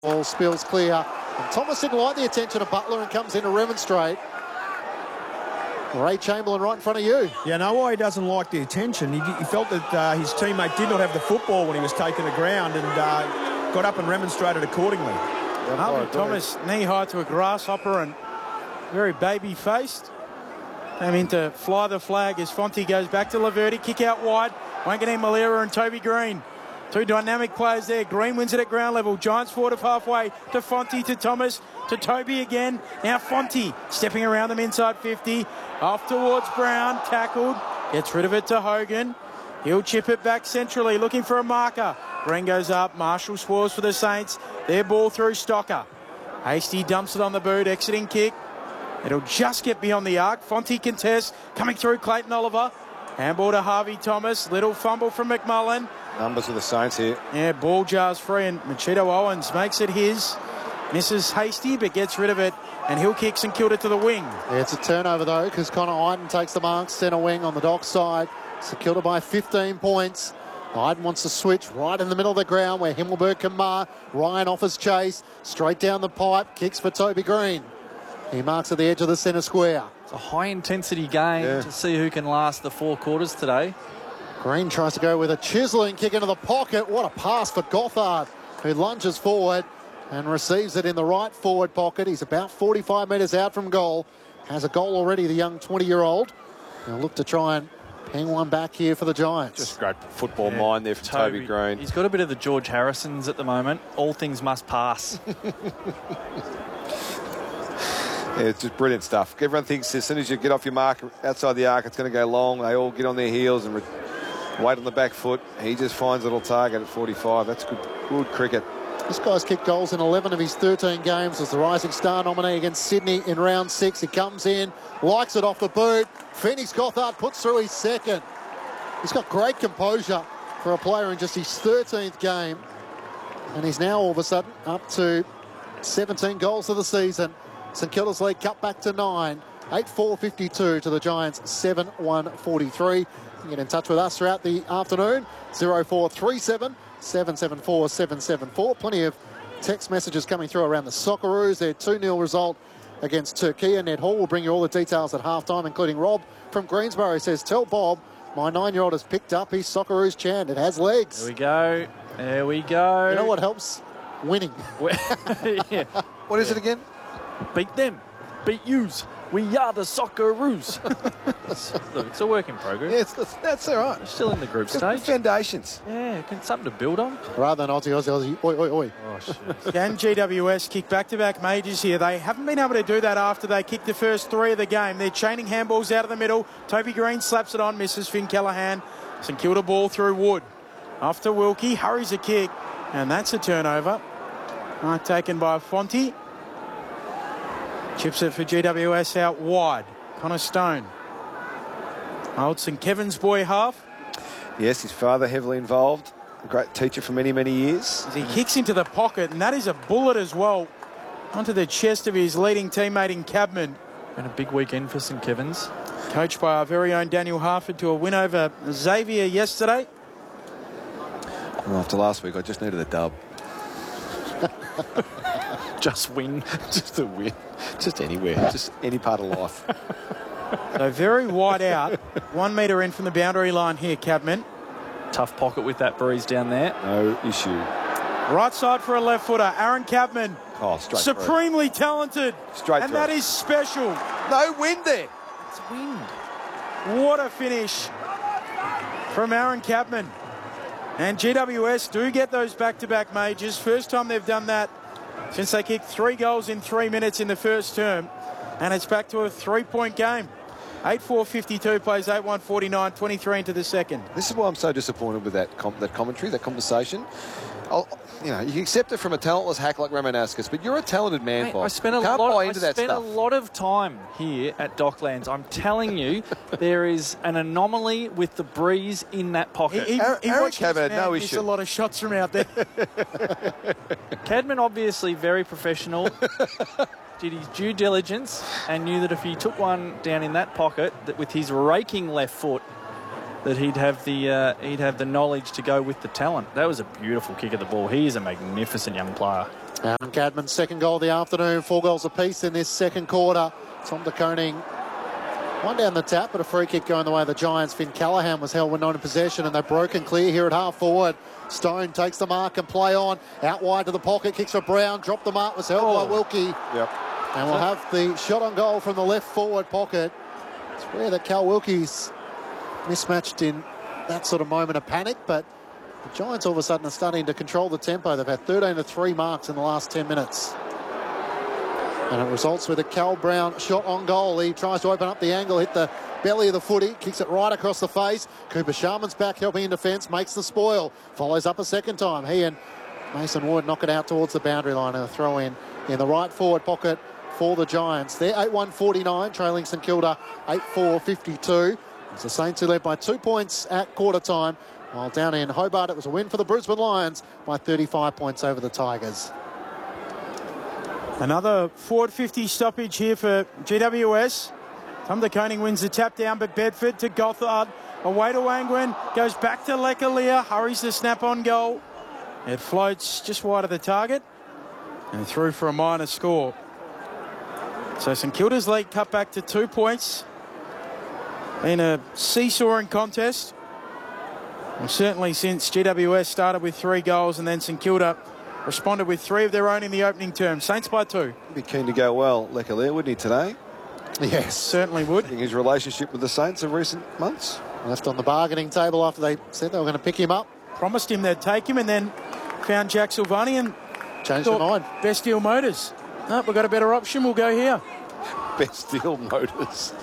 Ball spills clear. And Thomas didn't like the attention of Butler and comes in to remonstrate. Ray Chamberlain right in front of you. Yeah, no why he doesn't like the attention. He felt that his teammate did not have the football when he was taken to ground and got up and remonstrated accordingly. Harvey Thomas knee high to a grasshopper and very baby-faced. Came in to fly the flag as Fonte goes back to Laverty. Kick out wide. Wanganeen Malera and Toby Green. Two dynamic players there. Green wins it at ground level. Giants forward of halfway to Fonte, to Thomas, to Toby again. Now Fonte stepping around them inside 50. Off towards Brown. Tackled. Gets rid of it to Hogan. He'll chip it back centrally, looking for a marker. Green goes up. Marshall scores for the Saints. Their ball through Stocker. Hasty dumps it on the boot. Exiting kick. It'll just get beyond the arc. Fonte contests. Coming through Clayton Oliver. Handball to Harvey Thomas. Little fumble from McMullen. Numbers of the Saints here. Yeah, ball jars free and Machito Owens makes it his. Misses Hasty but gets rid of it, and Hill kicks and killed it to the wing. Yeah, it's a turnover though, because Connor Iden takes the mark, centre wing on the Dock side. Secured by 15 points. Iden wants to switch right in the middle of the ground where Himmelberg can mar. Ryan offers chase. Straight down the pipe. Kicks for Toby Green. He marks at the edge of the centre square. It's a high-intensity game to see who can last the 4 quarters today. Green tries to go with a chiselling kick into the pocket. What a pass for Gothard, who lunges forward and receives it in the right forward pocket. He's about 45 metres out from goal. Has a goal already, the young 20-year-old. He'll look to try and ping one back here for the Giants. Just great football mind there for Toby Green. He's got a bit of the George Harrisons at the moment. All things must pass. Yeah, it's just brilliant stuff. Everyone thinks as soon as you get off your mark outside the arc, it's going to go long. They all get on their heels and wait on the back foot. He just finds a little target at 45. That's good cricket. This guy's kicked goals in 11 of his 13 games as the Rising Star nominee against Sydney in round 6. He comes in, likes it off the boot. Phoenix Gothard puts through his second. He's got great composure for a player in just his 13th game. And he's now all of a sudden up to 17 goals of the season. St Kilda's lead cut back to 9. 8-4-52 to the Giants, 7-1-43. You can get in touch with us throughout the afternoon. 0437 774 774. Plenty of text messages coming through around the Socceroos. Their 2-0 result against Turkey. Ned Hall will bring you all the details at halftime, including Rob from Greensboro. He says, tell Bob my 9-year-old has picked up his Socceroos chant. It has legs. There we go. There we go. You know what helps? Winning. Yeah. What is it again? Beat them. Beat yous. We are the Socceroos. Look, it's a work in progress. Yeah, that's all right. We're still in the group stage. Foundations. Yeah, something to build on. Rather than Aussie. Oi, oi, oi. Oh, shit. Can GWS kick back-to-back majors here? They haven't been able to do that after they kicked the first 3 of the game. They're chaining handballs out of the middle. Toby Green slaps it on, misses Finn Callaghan. St Kilda ball through Wood. After Wilkie, hurries a kick, and that's a turnover. Taken by Fonte. Chips it for GWS out wide. Connor Stone. Old St Kevin's boy half. Yes, his father heavily involved. A great teacher for many, many years. As he kicks into the pocket, and that is a bullet as well, onto the chest of his leading teammate in Cabman. Been a big weekend for St Kevin's. Coached by our very own Daniel Harford to a win over Xavier yesterday. Well, after last week, I just needed a dub. Just win. Just a win. Just anywhere. Just any part of life. So very wide out. 1 metre in from the boundary line here, Cabman. Tough pocket with that breeze down there. No issue. Right side for a left footer. Aaron Cabman. Oh, straight Supremely talented. Straight and through. that is special. No wind there. It's wind. What a finish from Aaron Cabman. And GWS do get those back-to-back majors. First time they've done that since they kicked 3 goals in 3 minutes in the first term. And it's back to a 3-point game. 8-4-52 plays 8-1-49, 23 into the second. This is why I'm so disappointed with that commentary, that conversation. You can accept it from a talentless hack like Ramanaskas, but you're a talented man, Mate, Bob. I spent a lot of time here at Docklands. I'm telling you, there is an anomaly with the breeze in that pocket. Aaron Cabman had no issue. A lot of shots from out there. Cadman obviously very professional. Did his due diligence and knew that if he took one down in that pocket, that with his raking left foot, that he'd have the knowledge to go with the talent. That was a beautiful kick of the ball. He is a magnificent young player. Aaron Cadman's second goal of the afternoon, 4 goals apiece in this second quarter. Tom De Koning, one down the tap, but a free kick going the way of the Giants. Finn Callaghan was held when not in possession, and they're broken clear here at half forward. Stone takes the mark and play on. Out wide to the pocket, kicks for Brown, dropped the mark, was held by Wilkie. Yep. And we'll have the shot on goal from the left forward pocket. It's rare that Cal Wilkie's mismatched in that sort of moment of panic, but the Giants all of a sudden are starting to control the tempo. They've had 13 to 3 marks in the last 10 minutes. And it results with a Cal Brown shot on goal. He tries to open up the angle, hit the belly of the footy, kicks it right across the face. Cooper Sharman's back helping in defence, makes the spoil, follows up a second time. He and Mason Wood knock it out towards the boundary line, and a throw in the right forward pocket for the Giants. They're 8-1-49, trailing St Kilda 8-4-52. It's the Saints who led by 2 points at quarter time, while down in Hobart it was a win for the Brisbane Lions by 35 points over the Tigers. Another forward 50 stoppage here for GWS. Tom De Koning wins the tap down, but Bedford to Gothard. Away to Angwin, goes back to Lekalia, hurries the snap on goal. It floats just wide of the target and through for a minor score. So St Kilda's lead cut back to 2 points in a seesawing contest. Well, certainly since GWS started with 3 goals, and then St Kilda responded with 3 of their own in the opening term. Saints by 2. He'd be keen to go well, Lekalia, wouldn't he, today? Yes, Certainly would. His relationship with the Saints of recent months. left on the bargaining table after they said they were going to pick him up. Promised him they'd take him, and then found Jack Silvani and Changed their mind. Best Deal Motors. No, we've got a better option, we'll go here. Best Deal Motors.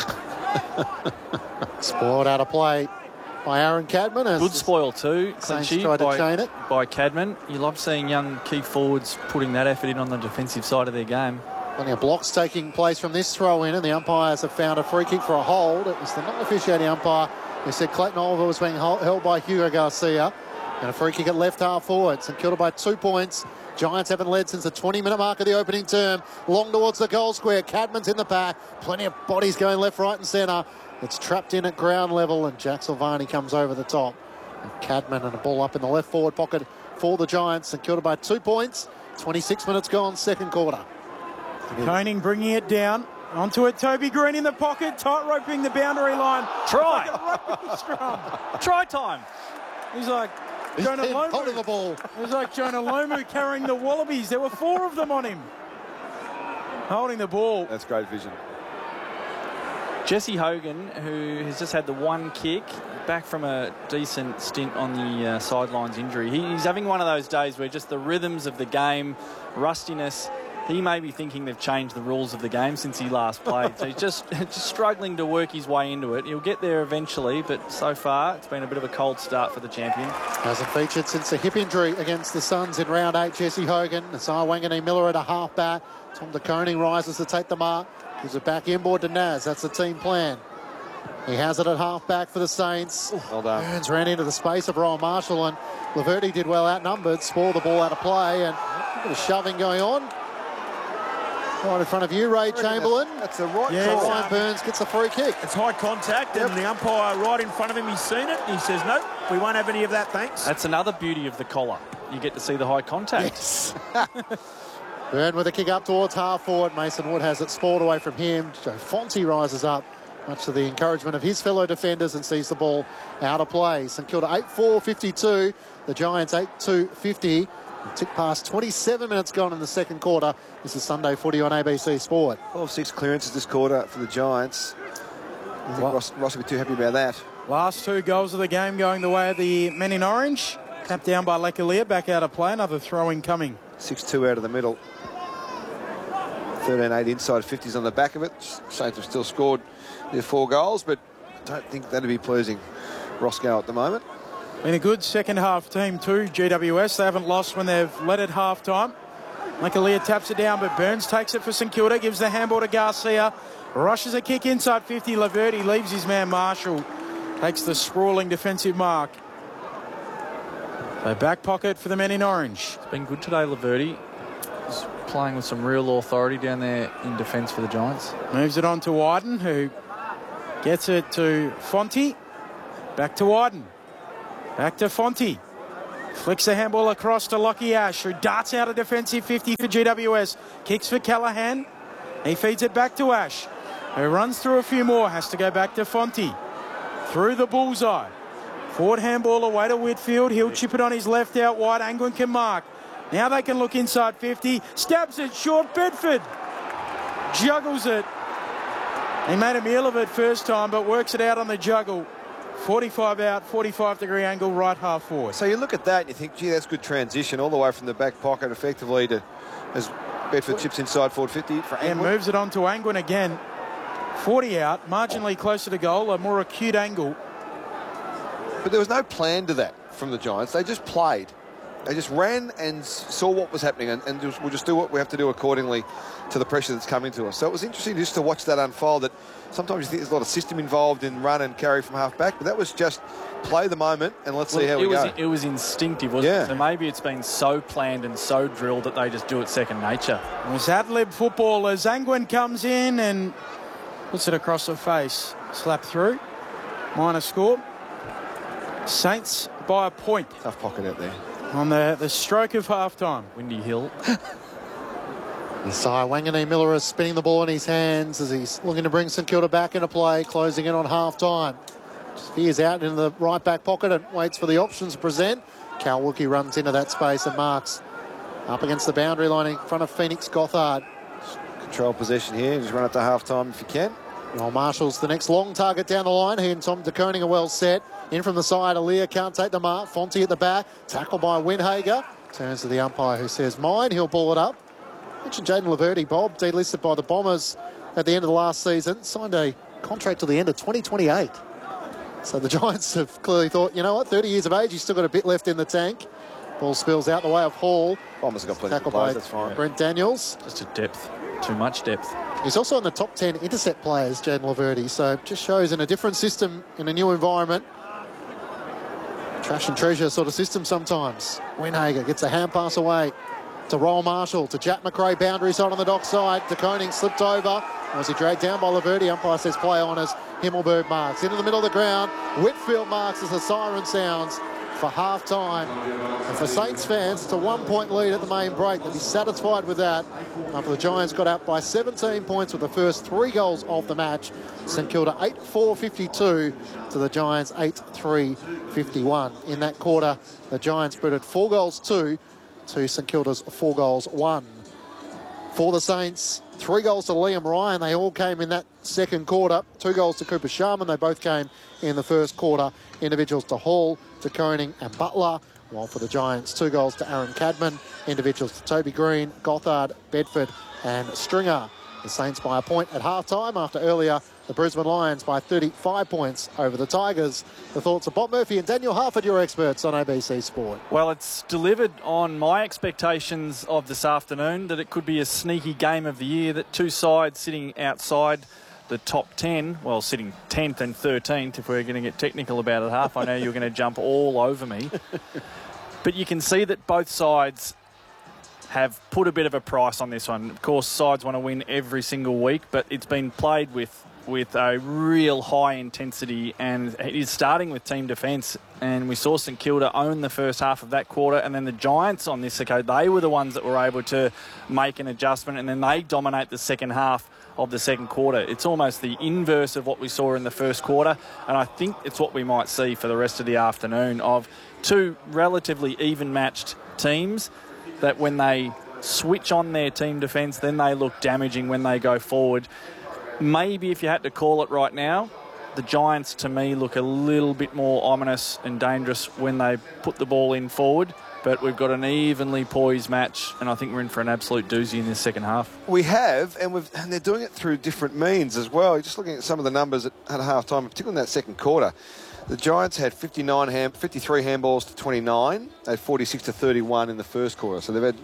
Spoiled out of play by Aaron Cadman. As Good spoil too, Saints Clinchy, tried to chain it. by Cadman. You love seeing young key forwards putting that effort in on the defensive side of their game. Plenty of blocks taking place from this throw-in, and the umpires have found a free kick for a hold. It was the non-officiating umpire who said Clayton Oliver was being held by Hugo Garcia. And a free kick at left half forward. St Kilda by 2 points. Giants haven't led since the 20-minute mark of the opening term. Long towards the goal square. Cadman's in the back. Plenty of bodies going left, right and centre. It's trapped in at ground level, and Jack Silvani comes over the top. And Cadman and a ball up in the left forward pocket for the Giants. St Kilda by 2 points. 26 minutes gone, second quarter. Koning bringing it down. Onto it, Toby Green in the pocket, tight roping the boundary line. Try! Scrum. Try time! He's like He's Jonah been holding the Lomu. ball. It was like Jonah Lomu carrying the Wallabies. There were 4 of them on him. Holding the ball. That's great vision. Jesse Hogan, who has just had the 1 kick, back from a decent stint on the sidelines injury. He's having one of those days where just the rhythms of the game, rustiness, he may be thinking they've changed the rules of the game since he last played. So he's just struggling to work his way into it. He'll get there eventually, but so far it's been a bit of a cold start for the champion. Hasn't featured since the hip injury against the Suns in round 8. Jesse Hogan, Nasai Wanganeen Miller at a half back. Tom De Koning rises to take the mark. Gives it back inboard to Naz. That's the team plan. He has it at half back for the Saints. Well done. Burns ran into the space of Rowan Marshall, and Laverty did well outnumbered. Spoiled the ball out of play, and a bit of shoving going on. Right in front of you, Ray Chamberlain. That's the right Yeah, call. Ryan Burns gets a free kick. It's high contact, and the umpire right in front of him, he's seen it. He says, no, we won't have any of that, thanks. That's another beauty of the collar. You get to see the high contact. Yes. Burn with a kick up towards half forward. Mason Wood has it spoiled away from him. Joe Fonte rises up, much to the encouragement of his fellow defenders, and sees the ball out of play. St Kilda 8-4-52. The Giants 8-2-50. Tick past 27 minutes gone in the second quarter. This is Sunday Footy on ABC Sport. 12-6 clearances this quarter for the Giants. I think Ross will be too happy about that. Last 2 goals of the game going the way of the men in orange. Tapped down by Lekalia, back out of play. Another throw-in coming. 6-2 out of the middle. 13-8 inside, 50s on the back of it. Saints have still scored their 4 goals, but I don't think that'd be pleasing Roscoe at the moment. Been a good second half team too, GWS. They haven't lost when they've led at half time. Lekalia taps it down, but Burns takes it for St Kilda, gives the handball to Garcia. Rushes a kick inside 50. Laverty leaves his man Marshall. Takes the sprawling defensive mark. So back pocket for the men in orange. It's been good today, Laverty. He's playing with some real authority down there in defence for the Giants. Moves it on to Wyden, who gets it to Fonte. Back to Wyden. Back to Fonte. Flicks the handball across to Lockie Ash, who darts out a defensive 50 for GWS. Kicks for Callaghan. He feeds it back to Ash, who runs through a few more. Has to go back to Fonte. Through the bullseye. Forward handball away to Whitfield. He'll chip it on his left out wide. Angwin can mark. Now they can look inside 50. Stabs it short. Bedford juggles it. He made a meal of it first time, but works it out on the juggle. 45 out, 45-degree angle, right half forward. So you look at that and you think, gee, that's good transition all the way from the back pocket effectively to as Bedford chips inside forward 50 for Angwin. And moves it on to Angwin again. 40 out, marginally closer to goal, a more acute angle. But there was no plan to that from the Giants. They just played. They just ran and saw what was happening and we'll just do what we have to do accordingly to the pressure that's coming to us. So it was interesting just to watch that unfold. That sometimes you think there's a lot of system involved in run and carry from half back, but that was just play the moment and let's see how we go. It was instinctive, wasn't it? So maybe it's been so planned and so drilled that they just do it second nature. It was ad-lib football as Angwin comes in and puts it across the face. Slap through. Minor score. Saints by a point. Tough pocket out there. On the stroke of half-time. Windy Hill. Isaiah Wanganeen-Miller is spinning the ball in his hands as he's looking to bring St Kilda back into play, closing in on half-time. Veers out into the right back pocket and waits for the options to present. Cal Wilkie runs into that space and marks up against the boundary line in front of Phoenix Gothard. Control possession here. Just run up to half-time if you can. Well, Marshall's the next long target down the line. He and Tom de Koning are well set. In from the side, Aaliyah can't take the mark. Fonte at the back. Tackled by Winhager. Turns to the umpire who says, mine. He'll ball it up. Mentioned Jaden Laverty, Bob, delisted by the Bombers at the end of the last season. Signed a contract to the end of 2028. So the Giants have clearly thought, you know what, 30 years of age, he's still got a bit left in the tank. Ball spills out the way of Hall. Bombers have got plenty of Tackled players, by that's fine. Brent Daniels. Just a depth. Too much depth. He's also in the top 10 intercept players, Jaden Laverty. So it just shows in a different system, in a new environment. Trash and treasure sort of system sometimes. Winhager gets a hand pass away to Roll Marshall, to Jack McRae, boundary side on the dock side. De Koning slipped over. Was he dragged down by Laverty? Umpire says play on as Himmelberg marks. Into the middle of the ground. Whitfield marks as the siren sounds for half-time. And for Saints fans, it's a 1-point lead at the main break. They'll be satisfied with that. After the Giants got out by 17 points with the first 3 goals of the match. St Kilda 8-4-52 to the Giants 8-3-51. In that quarter, the Giants booted 4 goals 2 to St Kilda's 4 goals 1. For the Saints, 3 goals to Liam Ryan. They all came in that second quarter. 2 goals to Cooper Sharman. They both came in the first quarter. Individuals to Hall, to Koning and Butler. While for the Giants, 2 goals to Aaron Cadman. Individuals to Toby Green, Gothard, Bedford and Stringer. The Saints by a point at half-time after earlier the Brisbane Lions by 35 points over the Tigers. The thoughts of Bob Murphy and Daniel Harford, your experts on ABC Sport. Well, it's delivered on my expectations of this afternoon that it could be a sneaky game of the year, that 2 sides sitting outside the top 10, well, sitting 10th and 13th, if we're going to get technical about it, Half. I know you're going to jump all over me. But you can see that both sides have put a bit of a price on this one. Of course, sides want to win every single week, but it's been played with a real high intensity, and it is starting with team defence. And we saw St Kilda own the first half of that quarter, and then the Giants on this occasion, they were the ones that were able to make an adjustment, and then they dominate the second half of the second quarter. It's almost the inverse of what we saw in the first quarter, and I think it's what we might see for the rest of the afternoon, of 2 relatively even-matched teams that when they switch on their team defence, then they look damaging when they go forward. Maybe if you had to call it right now, the Giants to me look a little bit more ominous and dangerous when they put the ball in forward. But we've got an evenly poised match, and I think we're in for an absolute doozy in this second half. We have, and they're doing it through different means as well. Just looking at some of the numbers at half-time, particularly in that second quarter, the Giants had 53 handballs to 29. They had 46 to 31 in the first quarter. So they've had,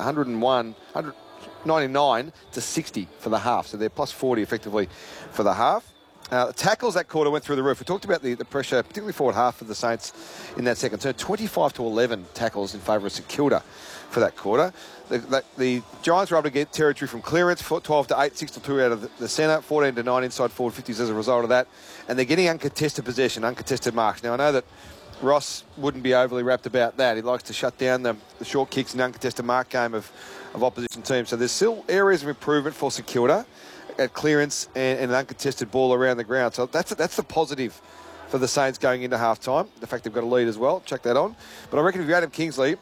99 to 60 for the half. So they're plus 40 effectively for the half. The tackles that quarter went through the roof. We talked about the pressure, particularly forward half of the Saints in that second turn. 25 to 11 tackles in favour of St Kilda for that quarter. The Giants were able to get territory from clearance, 12 to 8, 6 to 2 out of the centre, 14 to 9 inside forward 50s as a result of that. And they're getting uncontested possession, uncontested marks. Now, I know that Ross wouldn't be overly wrapped about that. He likes to shut down the short kicks and uncontested mark game of opposition teams. So there's still areas of improvement for St Kilda at clearance and an uncontested ball around the ground. So that's the positive for the Saints going into half-time. The fact they've got a lead as well. Check that on. But I reckon if you're Adam Kingsley,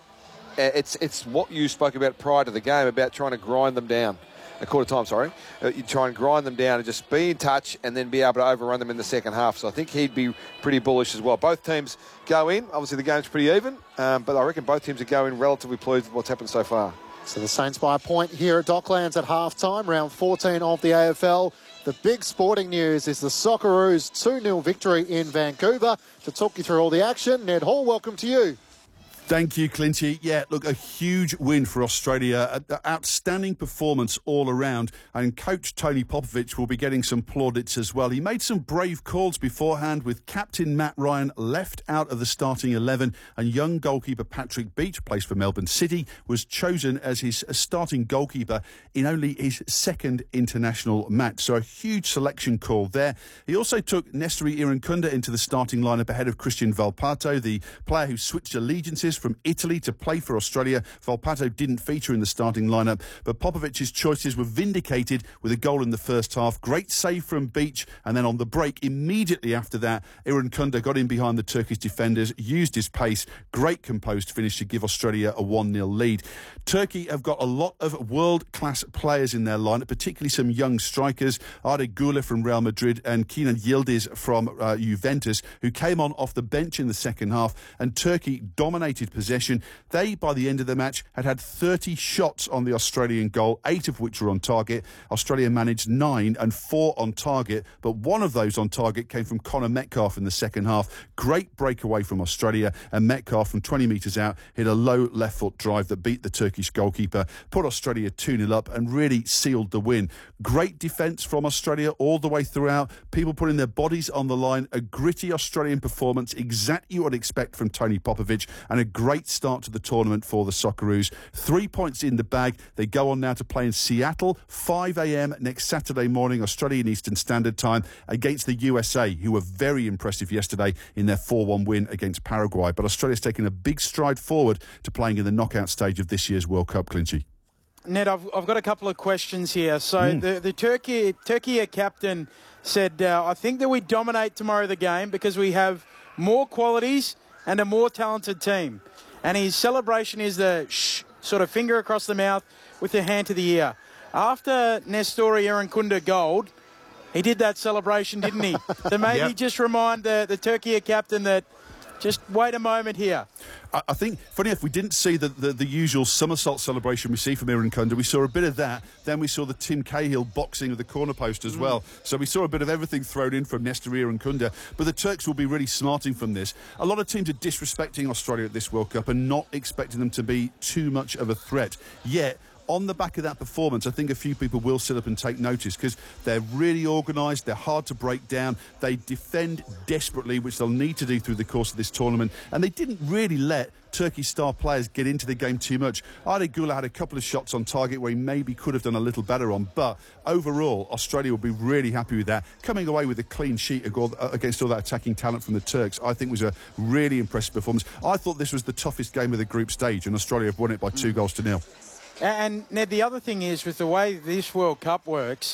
it's what you spoke about prior to the game about trying to grind them down. A quarter time, sorry. You try and grind them down and just be in touch and then be able to overrun them in the second half. So I think he'd be pretty bullish as well. Both teams go in. Obviously, the game's pretty even, but I reckon both teams are going relatively pleased with what's happened so far. So the Saints by a point here at Docklands at half-time, round 14 of the AFL. The big sporting news is the Socceroos 2-0 victory in Vancouver. To talk you through all the action, Ned Hall, welcome to you. Thank you, Clinchy. Yeah, look, a huge win for Australia. An outstanding performance all around. And coach Tony Popovic will be getting some plaudits as well. He made some brave calls beforehand with captain Matt Ryan left out of the starting 11 and young goalkeeper Patrick Beach, plays for Melbourne City, was chosen as his starting goalkeeper in only his second international match. So a huge selection call there. He also took Nestori Irankunda into the starting lineup ahead of Christian Valpato, the player who switched allegiances from Italy to play for Australia. Valpato didn't feature in the starting lineup, but Popovic's choices were vindicated with a goal in the first half. Great save from Beach, and then on the break, immediately after that, Irankunda got in behind the Turkish defenders, used his pace, great composed finish to give Australia a 1-0 lead. Turkey have got a lot of world-class players in their lineup, particularly some young strikers, Arda Güler from Real Madrid and Kenan Yildiz from Juventus, who came on off the bench in the second half, and Turkey dominated possession. They, by the end of the match, had 30 shots on the Australian goal, 8 of which were on target. Australia managed 9 and 4 on target, but one of those on target came from Connor Metcalfe in the second half. Great breakaway from Australia, and Metcalfe from 20 metres out hit a low left foot drive that beat the Turkish goalkeeper, put Australia 2-0 up and really sealed the win. Great defence from Australia all the way throughout. People putting their bodies on the line. A gritty Australian performance, exactly what I'd expect from Tony Popovic, and a great start to the tournament for the Socceroos. 3 points in the bag. They go on now to play in Seattle, 5 a.m. next Saturday morning, Australian Eastern Standard Time, against the USA, who were very impressive yesterday in their 4-1 win against Paraguay. But Australia's taken a big stride forward to playing in the knockout stage of this year's World Cup, Clinchy. Ned, I've got a couple of questions here. So the Turkey captain said, I think that we dominate tomorrow the game because we have more qualities and a more talented team. And his celebration is the sort of finger across the mouth with the hand to the ear. After Nestori Irankunda gold, he did that celebration, didn't he? To maybe just remind the Turkey captain that just wait a moment here. I think, funny enough, we didn't see the usual somersault celebration we see from Irankunda. We saw a bit of that. Then we saw the Tim Cahill boxing of the corner post as well. So we saw a bit of everything thrown in from Nestori Irankunda. But the Turks will be really smarting from this. A lot of teams are disrespecting Australia at this World Cup and not expecting them to be too much of a threat. Yet, on the back of that performance, I think a few people will sit up and take notice because they're really organised, they're hard to break down, they defend desperately, which they'll need to do through the course of this tournament, and they didn't really let Turkey's star players get into the game too much. Arda Güler had a couple of shots on target where he maybe could have done a little better on, but overall, Australia will be really happy with that. Coming away with a clean sheet against all that attacking talent from the Turks, I think was a really impressive performance. I thought this was the toughest game of the group stage, and Australia have won it by 2-0. And, Ned, the other thing is, with the way this World Cup works,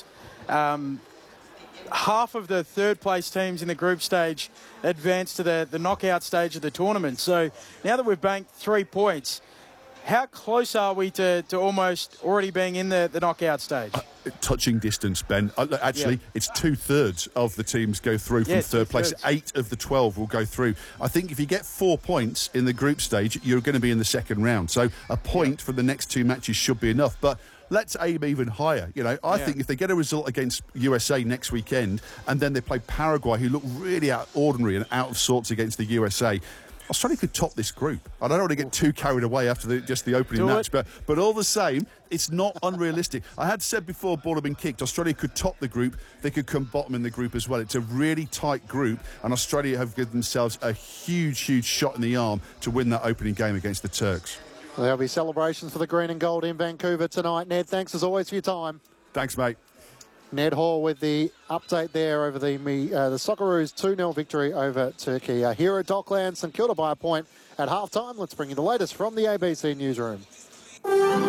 half of the third-place teams in the group stage advance to the knockout stage of the tournament. So now that we've banked 3 points, how close are we to almost already being in the knockout stage? Touching distance, Ben. Actually, it's 2/3 of the teams go through from third place. 8 of the 12 will go through. I think if you get 4 points in the group stage, you're going to be in the second round. So a point for the next 2 matches should be enough. But let's aim even higher. I think if they get a result against USA next weekend and then they play Paraguay, who look really ordinary and out of sorts against the USA, Australia could top this group. I don't want to get too carried away after just the opening match, but all the same, it's not unrealistic. I had said before ball had been kicked, Australia could top the group, they could come bottom in the group as well. It's a really tight group, and Australia have given themselves a huge, huge shot in the arm to win that opening game against the Turks. There'll be celebrations for the green and gold in Vancouver tonight. Ned, thanks as always for your time. Thanks, mate. Ned Hall with the update there over the Socceroos 2-0 victory over Turkey. Here at Dockland, St Kilda by a point at half-time. Let's bring you the latest from the ABC newsroom.